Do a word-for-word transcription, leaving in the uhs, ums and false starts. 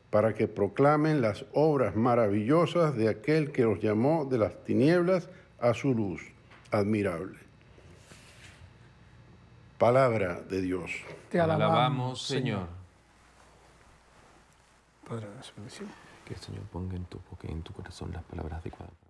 para que proclamen las obras maravillosas de aquel que los llamó de las tinieblas a su luz admirable. Palabra de Dios. Te alabamos, Señor. Padre de la salvación. Que el Señor ponga en tu boca y en tu corazón las palabras adecuadas.